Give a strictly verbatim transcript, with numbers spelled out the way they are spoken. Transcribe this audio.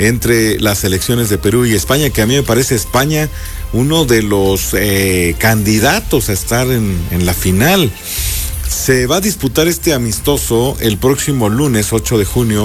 entre las selecciones de Perú y España, que a mí me parece España uno de los eh, candidatos a estar en, en la final. Se va a disputar este amistoso el próximo lunes ocho de junio